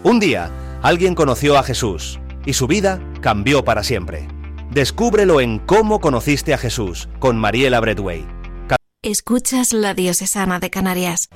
Un día, alguien conoció a Jesús y su vida cambió para siempre. Descúbrelo en Cómo conociste a Jesús, con Mariela Bradway. Escuchas La Diocesana de Canarias.